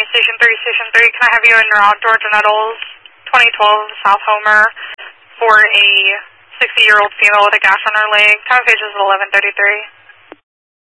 Station 3, can I have you in route Georgia Nettles, 2012 South Homer, for a 60-year-old female with a gash on her leg? Time of page is 11:33.